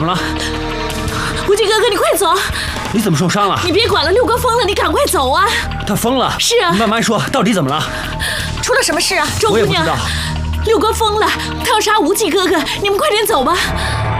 了？ 无忌哥哥，你快走！ 你怎么受伤了？ 你别管了，六哥疯了，你赶快走啊！ 他疯了？ 是啊。 你慢慢说，到底怎么了？ 出了什么事啊？周姑娘， 我也不知道。 六哥疯了，他要杀无忌哥哥，你们快点走吧。